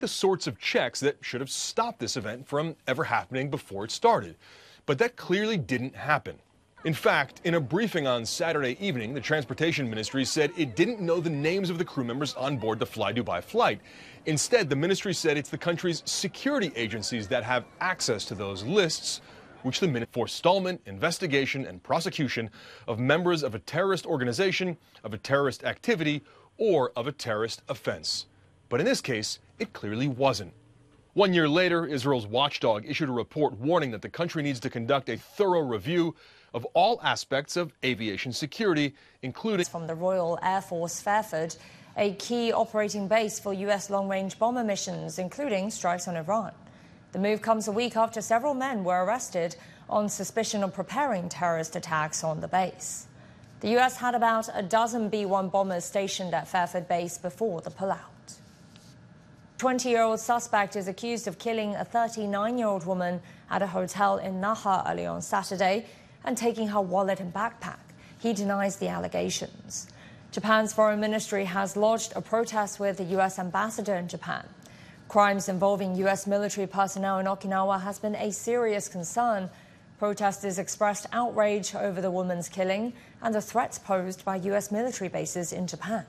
The sorts of checks that should have stopped this event from ever happening before it started. But that clearly didn't happen. In fact, in a briefing on Saturday evening, the Transportation Ministry said it didn't know the names of the crew members on board the Fly Dubai flight. Instead, the ministry said it's the country's security agencies that have access to those lists, which the minute forestallment, investigation, and prosecution of members of a terrorist organization, of a terrorist activity, or of a terrorist offense. But in this case, it clearly wasn't. 1 year later, Israel's watchdog issued a report warning that the country needs to conduct a thorough review of all aspects of aviation security, including from the Royal Air Force Fairford, a key operating base for U.S. long-range bomber missions, including strikes on Iran. The move comes a week after several men were arrested on suspicion of preparing terrorist attacks on the base. The U.S. had about a dozen B-1 bombers stationed at Fairford Base before the pullout. 20-year-old suspect is accused of killing a 39-year-old woman at a hotel in Naha early on Saturday and taking her wallet and backpack. He denies the allegations. Japan's foreign ministry has lodged a protest with the U.S. ambassador in Japan. Crimes involving U.S. military personnel in Okinawa has been a serious concern. Protesters expressed outrage over the woman's killing and the threats posed by U.S. military bases in Japan.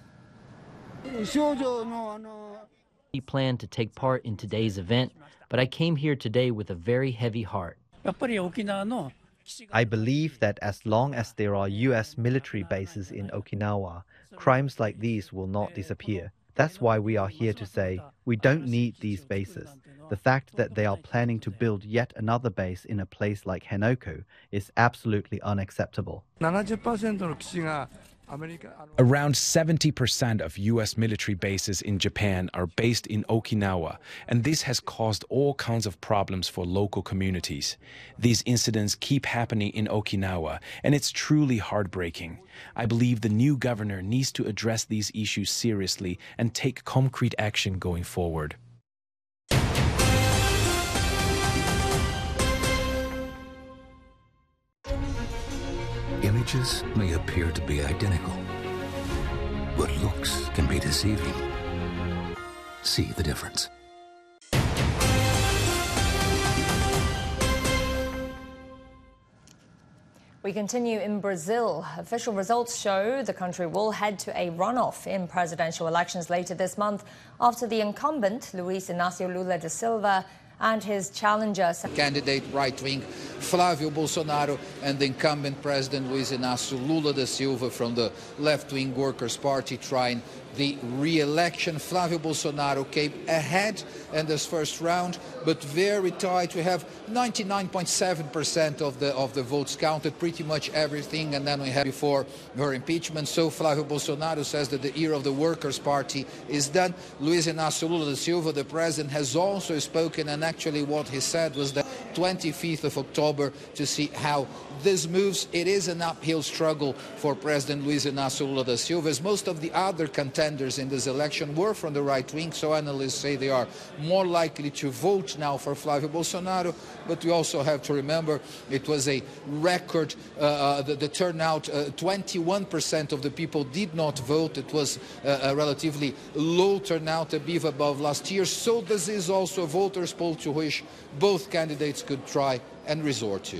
I planned to take part in today's event, but I came here today with a very heavy heart. I believe that as long as there are U.S. military bases in Okinawa, crimes like these will not disappear. That's why we are here to say we don't need these bases. The fact that they are planning to build yet another base in a place like Henoko is absolutely unacceptable. Around 70% of U.S. military bases in Japan are based in Okinawa, and this has caused all kinds of problems for local communities. These incidents keep happening in Okinawa, and it's truly heartbreaking. I believe the new governor needs to address these issues seriously and take concrete action going forward. Images may appear to be identical, but looks can be deceiving. See the difference. We continue in Brazil. Official results show the country will head to a runoff in presidential elections later this month after the incumbent, Luiz Inácio Lula da Silva, and his challenger, candidate right-wing Flávio Bolsonaro, and the incumbent president Luiz Inácio Lula da Silva from the left-wing Workers' Party trying the re-election. Flávio Bolsonaro came ahead in this first round, but very tight. We have 99.7% of the votes counted, pretty much everything, and then we have before her impeachment. So Flávio Bolsonaro says that the era of the Workers' Party is done. Luiz Inácio Lula da Silva, the president, has also spoken, and actually what he said was the 25th of October to see how this moves. It is an uphill struggle for President Luiz Inácio Lula da Silva, as most of the other contenders in this election were from the right wing, so analysts say they are more likely to vote now for Flávio Bolsonaro. But we also have to remember it was a record, the turnout, 21% of the people did not vote. It was a relatively low turnout, a bit above last year. So this is also a voters' poll to which both candidates could try and resort to.